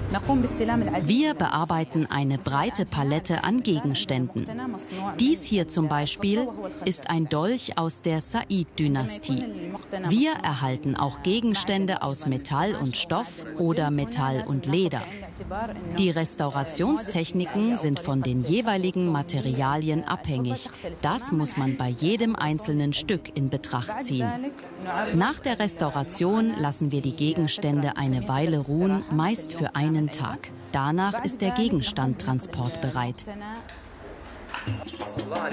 Wir bearbeiten eine breite Palette an Gegenständen. Dies hier zum Beispiel ist ein Dolch aus der Said-Dynastie. Wir erhalten auch Gegenstände aus Metall und Stoff oder Metall und Leder. Die Restaurationstechniken sind von den jeweiligen Materialien abhängig. Das muss man bei jedem einzelnen Stück in Betracht ziehen. Nach der Restauration lassen wir die Gegenstände eine Weile ruhen, meist für einen Tag. Danach ist der Gegenstand transportbereit.